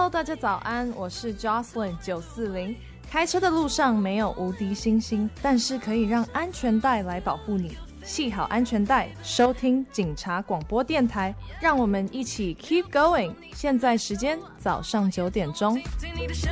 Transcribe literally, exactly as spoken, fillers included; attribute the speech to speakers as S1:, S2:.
S1: Hello， 大家早安，我是 Jocelyn 九四零。开车的路上没有无敌星星，但是可以让安全带来保护你。系好安全带，收听警察广播电台，让我们一起 keep going。现在时间早上九点钟。